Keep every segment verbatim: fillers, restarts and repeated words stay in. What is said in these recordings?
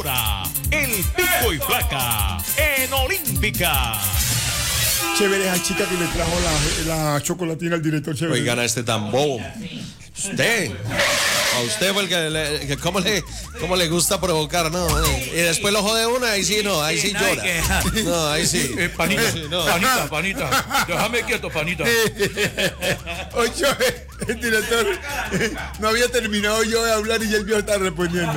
ahora, el pico y placa en Olímpica. Chévere esa chica que le trajo la, la chocolatina al director. Chévere. Oigan a este tan bobo. Usted, a usted fue el que, le, que cómo, le, cómo le gusta provocar, ¿no? Y después lo jode una, ahí sí, no, ahí sí llora. No, ahí sí. Eh, panita, sí, no. panita, panita, déjame quieto, panita. Ocho, el director no había terminado yo de hablar y ya el viejo está respondiendo.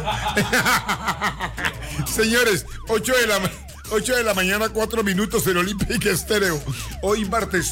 Señores, ocho de la ocho de la mañana, cuatro minutos en Olímpica Estéreo. Hoy martes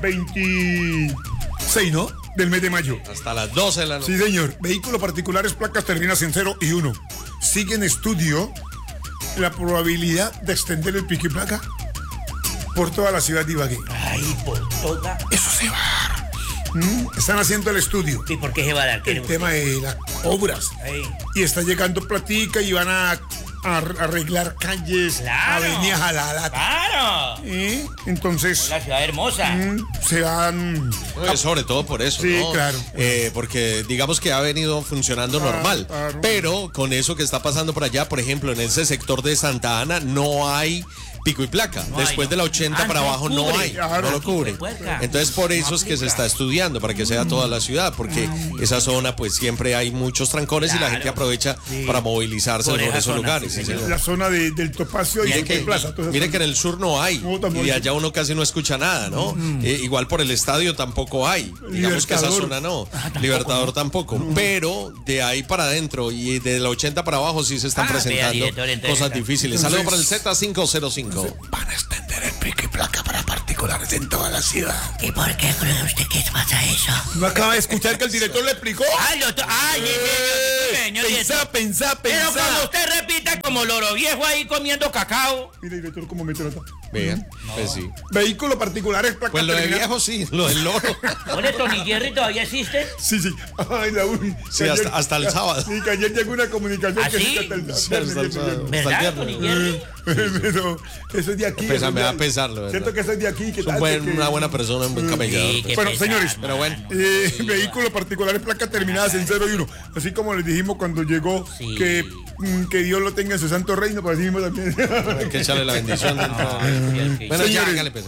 veintiséis, ¿no? Del mes de mayo. Hasta las doce de la noche. Sí, señor. Vehículos particulares, placas terminas en cero y uno. Sigue en estudio la probabilidad de extender el pico y placa por toda la ciudad de Ibagué. Ay, por toda. Eso se va a dar. ¿Mm? Están haciendo el estudio. ¿Y por qué se va a dar? El tema de las obras. Ay. Y está llegando platica y van a, a arreglar calles, Claro. avenidas a la lata. ¡Claro! ¿Eh? Entonces, La ciudad hermosa. mm, se van... Pues sobre todo por eso, Sí, ¿no? claro. Eh, porque digamos que ha venido funcionando Claro, normal. claro. Pero con eso que está pasando por allá, por ejemplo, en ese sector de Santa Ana, no hay pico y placa. No Después hay, de la no. ochenta Ah, para no abajo no cubre. hay, Claro. no lo cubre. Puerca. Entonces por eso es que se está estudiando, para que sea toda la ciudad, porque esa zona pues siempre hay muchos trancones y la Claro. gente aprovecha Sí. para movilizarse Por por esa esos zona, lugares. sí, sí, señor. señor. La zona de, del Topacio y Mire el que, Plaza. Entonces, mire que en el sur no hay, No, tampoco. y allá uno casi no escucha nada, ¿no? Eh, igual por el estadio tampoco hay, digamos que esa Libertador. zona no, Libertador tampoco, pero de ahí para adentro y de la ochenta para abajo sí se están Ah, vea, presentando director, entonces, cosas está. difíciles. Saludos para el Z quinientos cinco. van a extender el pico y placa para particulares en toda la ciudad. ¿Y por qué cree usted que pasa eso? ¿No acaba de escuchar que el director le explicó? ¡Ay, doctor! ¡Ay, señor, señor, Pensá, director! pensá, Pero cuando pensá. usted repita como loro viejo ahí comiendo cacao. Mire, director, cómo me trata. Vean, pues sí. Vehículos particulares, placa Pues lo de terminal. viejo sí, lo del loro. ¿Oye, Tony Jerry todavía existe? Sí, sí. Ay, la uy. Sí, que hasta- hasta el sábado. Sí, que ayer llegó una comunicación ¿Ah, que sí? hasta el Sí, hasta el sábado. ¿Verdad, Hasta el Tony viernes. Jerry? Pero eso es de aquí. Pesa, eso es me de da ahí. pesar, la verdad. Siento que eso es de aquí. Que Es un tal, buen- que- una buena persona, un buen camellador. Sí, qué Bueno, pesar, señores, pero bueno. mano. Eh, Sí, vehículos particulares, placas terminadas en cero y uno. Así como les dijimos cuando llegó, Sí. que, mm, que Dios lo tenga en su santo reino, pues así mismo también. Hay que echarle la bendición dentro. Ay, Dios, Bueno, ya, Señores. hágale, pues.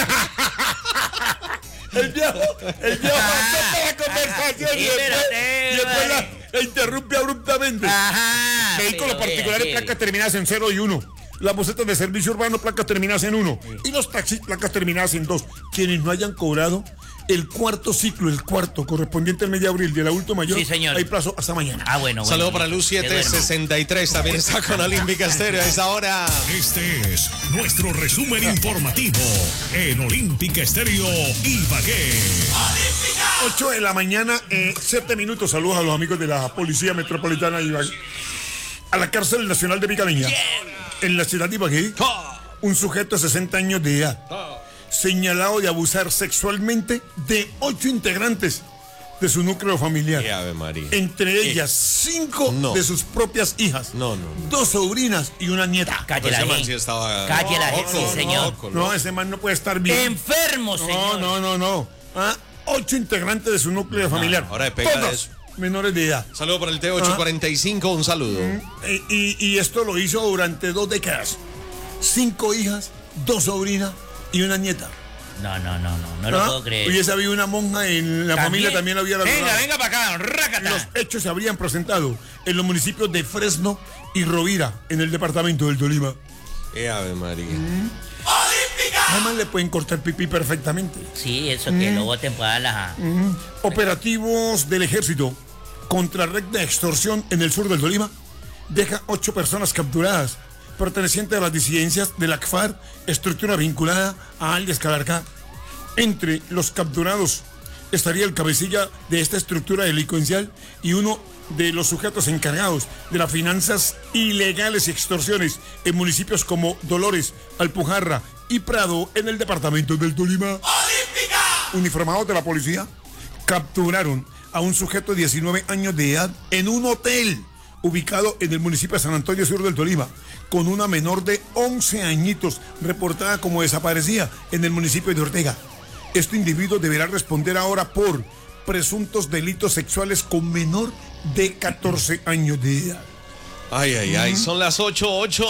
El viejo, el viejo acepta la conversación y sí, después, espérate, y después la, vale. la interrumpe abruptamente. Ajá. Vehículos pero particulares, vea, placas terminadas en cero y uno. Las busetas de servicio urbano, placas terminadas en uno. Y los taxis, placas terminadas en dos. Quienes no hayan cobrado el cuarto ciclo, el cuarto, correspondiente al mes de abril del adulto mayor, Sí, señor. hay plazo hasta mañana. Ah, bueno, bueno. Saludo para Luz Que siete duerma. sesenta y tres, también está con Olímpica Estéreo a esa hora. Este es nuestro resumen informativo en Olímpica Estéreo Ibagué. ocho de la mañana, eh, siete minutos. Saludos a los amigos de la Policía Metropolitana de Ibagué. A la cárcel nacional de Picareña, en la ciudad de Ibagué, un sujeto de sesenta años de edad, señalado de abusar sexualmente de ocho integrantes de su núcleo familiar. Qué Ave María. Entre ellas, cinco No. de sus propias hijas, No, no. dos sobrinas y una nieta. Calle Pues la ese man gente. sí estaba. Calle la loco, gente, sí, señor. loco, loco. No, ese man no puede estar bien. Enfermo, No, señor. no, no, no. Ah, ocho integrantes de su núcleo familiar. ahora de pega de Todas eso. menores de edad. Saludo para el T ocho cuarenta y cinco, un saludo. Eh, Y, y esto lo hizo durante dos décadas. Cinco hijas, dos sobrinas y una nieta. No, no, no, no, no lo ¿Ah? puedo creer. Hubiese habido una monja en la familia, también había la Venga, venga para acá, rácata. Los hechos se habrían presentado en los municipios de Fresno y Rovira, en el departamento del Tolima. Qué Ave María. Además le pueden cortar pipí perfectamente. Sí, eso que lo voten para la... Operativos del ejército contra red de extorsión en el sur del Tolima deja ocho personas capturadas pertenecientes a las disidencias de la C F A R, estructura vinculada a alias Calarcá. Entre los capturados estaría el cabecilla de esta estructura delincuencial y uno de los sujetos encargados de las finanzas ilegales y extorsiones en municipios como Dolores, Alpujarra y Prado en el departamento del Tolima. Uniformados de la policía capturaron a un sujeto de diecinueve años de edad en un hotel ubicado en el municipio de San Antonio Sur del Tolima, con una menor de once añitos reportada como desaparecida en el municipio de Ortega. Este individuo deberá responder ahora por presuntos delitos sexuales con menor de catorce años de edad. Ay, ay, ay, son las ocho, ocho.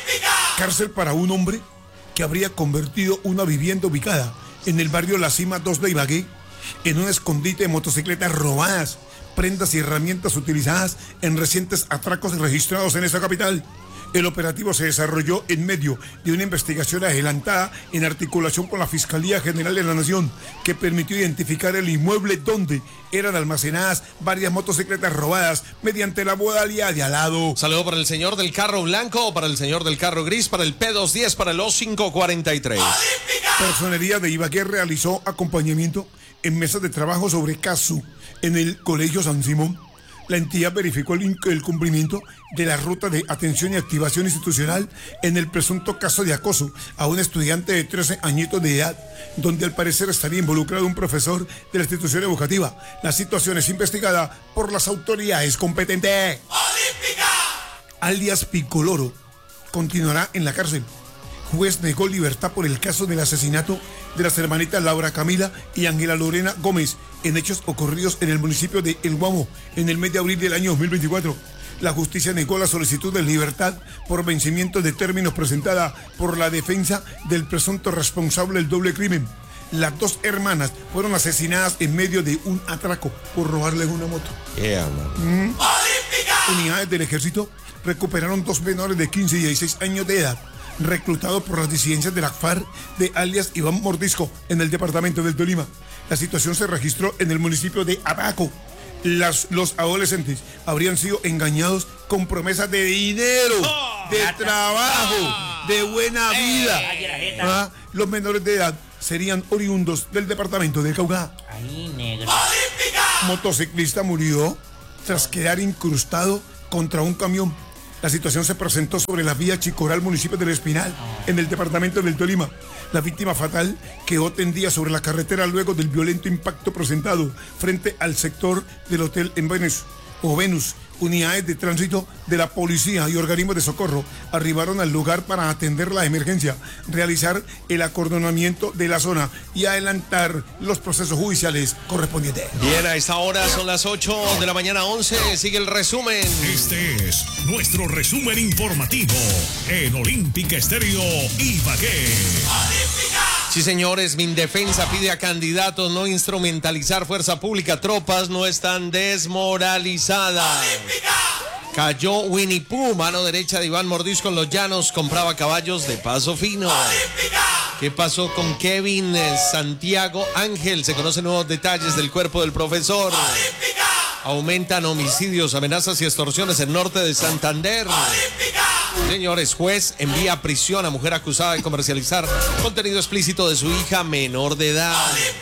Cárcel para un hombre que habría convertido una vivienda ubicada en el barrio La Cima dos de Ibagué en un escondite de motocicletas robadas, prendas y herramientas utilizadas en recientes atracos registrados en esta capital. El operativo se desarrolló en medio de una investigación adelantada en articulación con la Fiscalía General de la Nación, que permitió identificar el inmueble donde eran almacenadas varias motocicletas robadas mediante la modalidad de alado. Saludo para el señor del carro blanco, para el señor del carro gris, para el P doscientos diez, para el O quinientos cuarenta y tres. Personería de Ibagué realizó acompañamiento en mesas de trabajo sobre caso en el Colegio San Simón. La entidad verificó el, el cumplimiento de la ruta de atención y activación institucional en el presunto caso de acoso a un estudiante de trece añitos de edad, donde al parecer estaría involucrado un profesor de la institución educativa. La situación es investigada por las autoridades competentes. ¡Olímpica! Alias Picoloro continuará en la cárcel. Juez negó libertad por el caso del asesinato de las hermanitas Laura Camila y Ángela Lorena Gómez en hechos ocurridos en el municipio de El Guamo en el mes de abril del año dos mil veinticuatro. La justicia negó la solicitud de libertad por vencimiento de términos presentada por la defensa del presunto responsable del doble crimen. Las dos hermanas fueron asesinadas en medio de un atraco por robarle una moto. Yeah, man. ¿Mm? Unidades del ejército recuperaron dos menores de quince y dieciséis años de edad, reclutado por las disidencias de la F A R de alias Iván Mordisco en el departamento del Tolima. La situación se registró en el municipio de Abaco. Las, los adolescentes habrían sido engañados con promesas de dinero, de trabajo, de buena vida. Ah, los menores de edad serían oriundos del departamento del Cauca. Ahí, negro. Motociclista murió tras quedar incrustado contra un camión. La situación se presentó sobre la vía Chicoral, municipio del Espinal, en el departamento del Tolima. La víctima fatal quedó tendida sobre la carretera luego del violento impacto presentado frente al sector del hotel en Venus o Venus. Unidades de tránsito de la policía y organismos de socorro arribaron al lugar para atender la emergencia, realizar el acordonamiento de la zona y adelantar los procesos judiciales correspondientes. Bien, a esta hora son las ocho de la mañana, once. Sigue el resumen. Este es nuestro resumen informativo en Olímpica Estéreo Ibagué. Sí, señores, Mindefensa pide a candidatos no instrumentalizar fuerza pública. Tropas no están desmoralizadas. Cayó Winnie Pooh, mano derecha de Iván Mordisco en Los Llanos, compraba caballos de paso fino. ¿Qué pasó con Kevin Santiago Ángel? Se conocen nuevos detalles del cuerpo del profesor. Aumentan homicidios, amenazas y extorsiones en norte de Santander. Señores, juez envía a prisión a mujer acusada de comercializar contenido explícito de su hija menor de edad.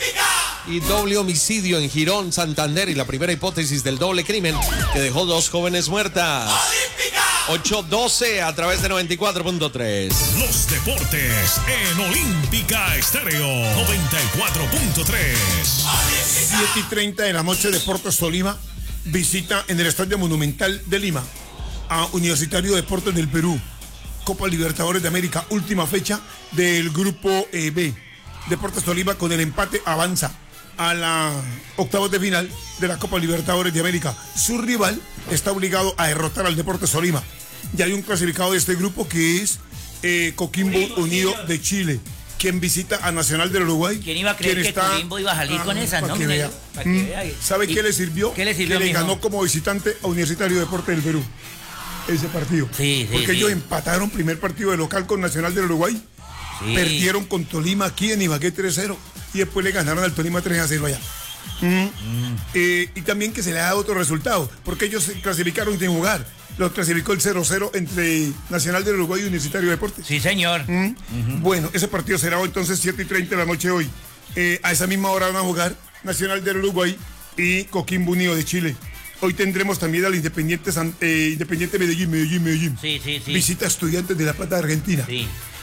Y doble homicidio en Girón, Santander, y la primera hipótesis del doble crimen que dejó dos jóvenes muertas. ocho doce a través de noventa y cuatro punto tres. Los deportes en Olímpica Estéreo noventa y cuatro punto tres. siete y treinta de la noche, Deportes Tolima visita en el Estadio Monumental de Lima a Universitario de Deportes del Perú. Copa Libertadores de América, última fecha del grupo eh, B. Deportes Tolima con el empate avanza a la octavos de final de la Copa Libertadores de América. Su rival está obligado a derrotar al Deportes Tolima. Ya hay un clasificado de este grupo que es eh, Coquimbo Unido de Chile, quien visita a Nacional del Uruguay. ¿Quién iba a creer que está, Coquimbo iba a salir ah, con esa, no? Que vea. Para que vea. ¿Sabe qué le sirvió? ¿Qué le sirvió, que le mijo? ganó como visitante a Universitario de Deportes del Perú ese partido. Sí, sí, Porque sí. ellos empataron primer partido de local con Nacional del Uruguay. Sí. Perdieron con Tolima aquí en Ibagué tres cero y después le ganaron al Tolima tres a cero allá. Mm. Mm. Eh, y también que se le ha dado otro resultado, porque ellos se clasificaron sin jugar. Los clasificó el cero cero entre Nacional del Uruguay y Universitario de Deportes. Sí, señor. Mm. Uh-huh. Bueno, ese partido será entonces siete y treinta de la noche hoy. Eh, a esa misma hora van a jugar Nacional del Uruguay y Coquimbo Unido de Chile. Hoy tendremos también al Independiente, San, eh, Independiente Medellín, Medellín, Medellín. Sí, sí, sí. Visita a Estudiantes de La Plata de Argentina. Sí.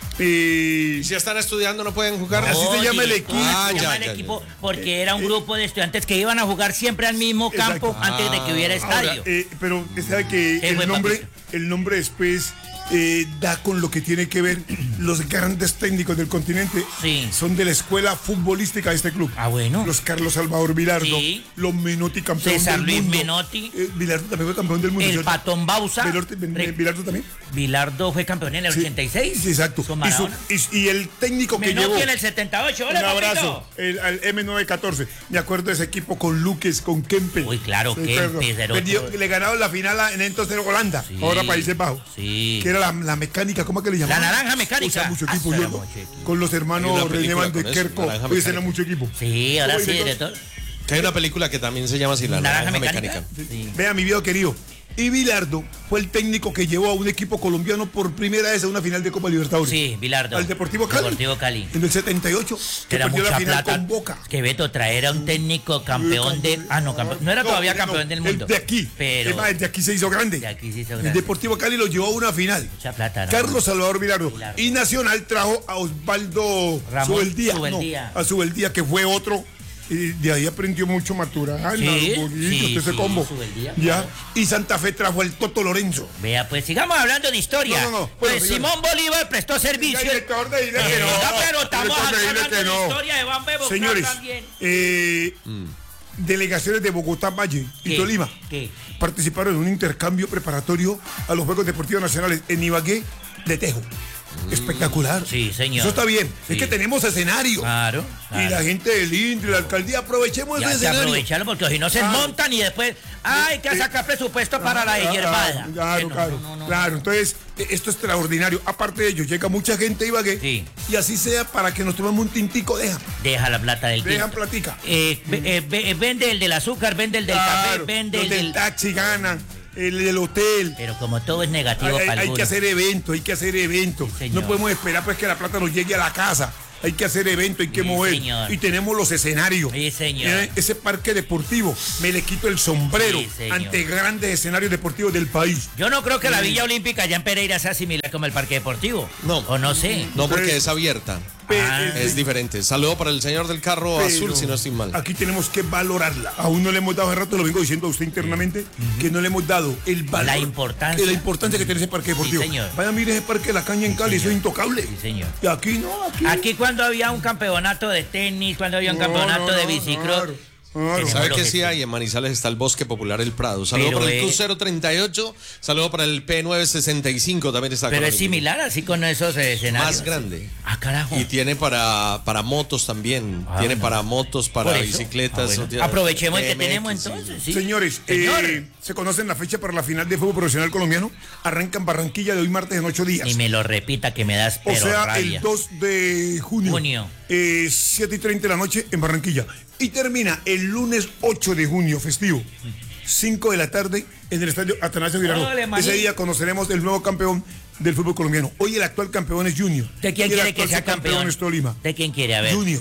Eh, ¿Y si están estudiando no pueden jugar? Así se llama el equipo. Ah, se ya, llama el ya, equipo ya. porque era un grupo de estudiantes que iban a jugar siempre al mismo campo. Exacto. Antes de que hubiera estadio. Ahora, eh, pero sabe que Qué el buen nombre, papito. el nombre después eh, da con lo que tiene que ver los grandes técnicos del continente Sí. son de la escuela futbolística de este club. Ah, bueno. Los Carlos Salvador Vilardo, Sí. los Menotti campeón César del Luis mundo. Menotti. Eh, Vilardo también fue campeón del mundo. El ¿cierto? Patón Bausa. Vilardo, Re- Vilardo también. Bilardo fue campeón en el Sí. ochenta y seis. Sí, exacto. Con Y, su- Maradona. y- y el técnico que Menotti llevó. en el setenta y ocho. Hola, Un abrazo, papito. el, al eme nueve catorce. Me acuerdo de ese equipo con Luques, con Kempe. Uy, claro, Sí, Kempe, claro. era Perdió- otro. Le ganaron la final a- en entonces Holanda, Sí. ahora Países Bajos. Sí. Que era la, la mecánica, ¿cómo es que le llamaban? La naranja mecánica. O sea, mucho Ah, equipo, eso yo, era ¿no? mucho equipo. Con los Hay hermanos una René película Van de con eso, Kerko. Naranja Oye, ese era Mecánica. mucho equipo. Sí, ahora ¿Cómo sí, dice todo? director. Que hay una película que también se llama así, La Naranja Naranja Mecánica. Mecánica. Sí. Vea, mi viejo querido. Y Bilardo fue el técnico que llevó a un equipo colombiano por primera vez a una final de Copa Libertadores. Sí, Bilardo. Al Deportivo Cali. Deportivo Cali. En el setenta y ocho, que Era perdió la mucha final plata. con Boca. Que Beto traer a un técnico campeón de. Ah, no, campeón. No era todavía no, campeón no, del el mundo. de aquí. Pero. Es más, el de aquí se hizo grande. De aquí se hizo El grande. Deportivo Cali lo llevó a una final. Mucha plata, ¿no? Carlos Salvador Vilardo. Bilardo. Y Nacional trajo a Osvaldo Ramón Subeldía. Subeldía. No, a Subeldía, que fue otro. Y de ahí aprendió mucho Maturana, Sí, Arbolito, sí, ese sí, combo. Subeldía, Ya. claro. Y Santa Fe trajo al Toto Lorenzo. Vea, pues sigamos hablando de historia. No, no, no. Pues Bueno, señor. Simón Bolívar prestó servicio. Oiga, director, de dile que no. No, pero estamos Director, de dile hablando que de no. historia de Juan Bebo Señores, también. eh, delegaciones de Bogotá, Valle y ¿Qué? Tolima ¿Qué? participaron en un intercambio preparatorio a los Juegos Deportivos Nacionales en Ibagué de Tejo. Espectacular. Sí, señor. Eso está bien. Sí. Es que tenemos escenario. Claro. Y la claro. gente del Inter, la alcaldía, aprovechemos Ya ese hay que escenario. aprovecharlo porque si no se Claro. montan y después hay que sacar presupuesto para la Ah, hierbada. Claro, Que no, claro, no, no, no. claro. Entonces, eh, esto es extraordinario. Aparte de ello, llega mucha gente a Ibagué. Sí. Y así sea para que nos tomemos un tintico, deja. Deja la plata del Dejan tinto. platica. Eh, ve- eh, ve- eh, vende el del azúcar, vende el del Claro, café, vende los el del del... taxi ganan, el del hotel. Pero como todo es negativo Hay, para hay algunos. que hacer eventos, hay que hacer eventos. Sí, señor. No podemos esperar pues que la plata nos llegue a la casa. Hay que hacer eventos, hay que Sí, mover. señor. Y tenemos los escenarios. Sí, señor. Miren, ese parque deportivo, me le quito el sombrero Sí, señor. ante grandes escenarios deportivos del país. Yo no creo que la Villa Olímpica allá en Pereira sea similar como el Parque Deportivo. No. O no sé. No, porque Pe- es abierta. Pe- Ah. eh, Es diferente. Saludo para el señor del carro pero azul, si no estoy mal. Aquí tenemos que valorarla. Aún no le hemos dado, hace rato lo vengo diciendo a usted internamente, que no le hemos dado el valor. La importancia. eh, La importancia que tiene ese parque deportivo. señor. Vaya, mire ese parque de la Caña en Cali, eso es intocable. Sí, señor. Y aquí no, aquí. Aquí cuando había un campeonato de tenis, cuando había un No, campeonato no, de no, bicicross. claro, claro. tenemos ¿Sabe los que sí gestos. hay? En Manizales está el Bosque Popular El Prado. Saludo Pero para el es- Q cero treinta y ocho. Saludo para el P nueve sesenta y cinco. También está Pero con es el- similar así con esos eh, escenarios. Más grande. Ah, carajo. Y tiene para, para motos también. Ah, tiene bueno. para motos, para Por eso. bicicletas. Ah, bueno. o sea, Aprovechemos el que B M X, tenemos sí. entonces. ¿sí? Señores, Señor. eh, ¿se conocen la fecha para la final de fútbol profesional colombiano? Arranca en Barranquilla de hoy martes en ocho días. Ni me lo repita que me das O pero sea, rabia. el dos de junio. Junio. Eh, siete y treinta de la noche en Barranquilla. Y termina el lunes ocho de junio, festivo. cinco de la tarde en el estadio Atanasio Girardot. Ole, maní. Ese día conoceremos el nuevo campeón del fútbol colombiano. Hoy el actual campeón es Junior. ¿De quién Y el quiere que actual sea subcampeón campeón? es Tolima. ¿De quién quiere? A ver. Junior.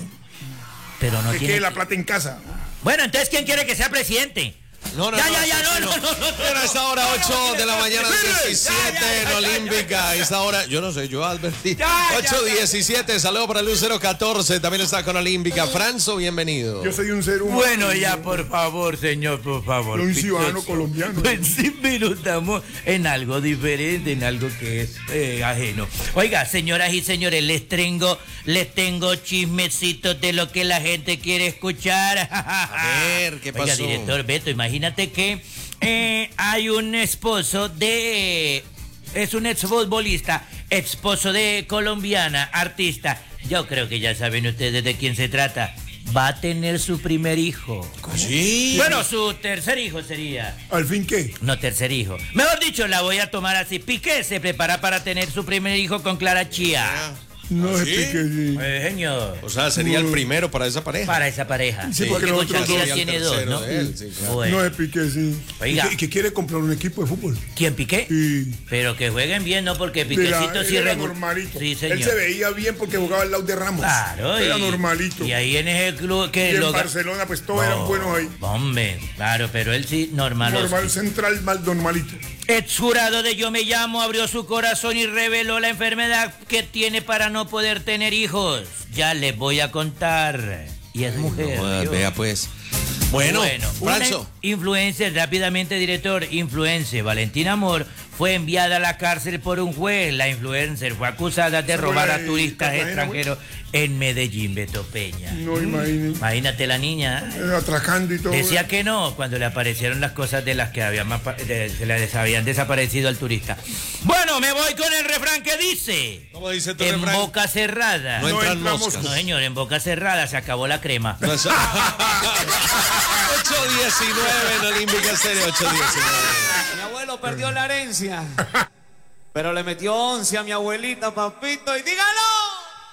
Pero no Que tiene. quede la plata en casa. Bueno, entonces ¿quién quiere que sea presidente? No, no, Ya, no, ya, ya, sí, no, no, no, no, no. Era esta hora ocho de la mañana diecisiete Ya, ya, en ya, Olímpica. Esta hora, yo no sé, yo advertí. Ya, ya, ocho diecisiete, saludo para Lucero catorce, también está con Olímpica. Franzo, bienvenido. Yo soy un ser humano. Bueno, ya, por favor, señor, por favor. Un ciudadano Picoso. colombiano. Pues sí, pero estamos en algo diferente, en algo que es eh, ajeno. Oiga, señoras y señores, les tengo, les tengo chismecitos de lo que la gente quiere escuchar. A ver, ¿qué Oiga, pasó? director Beto, imagínate que eh, hay un esposo de... Es un exfutbolista, esposo de colombiana, artista. Yo creo que ya saben ustedes de quién se trata. Va a tener su primer hijo. Sí. Bueno, su tercer hijo sería. ¿Al fin qué? No, tercer hijo. Mejor dicho, la voy a tomar así. Piqué se prepara para tener su primer hijo con Clara Chía. No ¿Ah, es sí? que sí. Eh, señor. O sea, sería el primero para esa pareja. Para esa pareja. Sí, porque porque con nosotros Shakira dos- tiene el dos, tercero ¿no? de él, sí, claro. Bueno. No es Piqué, sí. Oiga. Y que, y que quiere comprar un equipo de fútbol. ¿Quién Piqué? Sí. Pero que jueguen bien, ¿no? Porque De la- Piquecito él sí era regu- normalito. Sí, Él señor. se veía bien porque jugaba al lado de Ramos. Claro. Era y- normalito. Y ahí en ese club que Y en lo- Barcelona, pues todos eran buenos ahí. Hombre, claro, pero él sí, normal. Normal central, mal normalito. Ex jurado de Yo Me Llamo abrió su corazón y reveló la enfermedad que tiene para no poder tener hijos. Ya les voy a contar. Y es mujer. No, ¿vio? vea pues. Bueno, una Franzo. influencer, rápidamente, director, influencer, Valentina Amor, fue enviada a la cárcel por un juez. La influencer fue acusada de robar a turistas extranjeros en Medellín, Beto Peña. No imagínate. Imagínate la niña. Eh, atracando y todo. Decía que no, cuando le aparecieron las cosas de las que habían, de, se les habían desaparecido al turista. Bueno, me voy con el refrán que dice. ¿Cómo dice tu En refrán? boca cerrada. No entran entramos moscas. No, señor, en boca cerrada se acabó la crema. ocho diecinueve en Olímpica Estéreo, ocho diecinueve. Mi abuelo perdió la herencia, pero le metió once a mi abuelita, papito, y dígalo.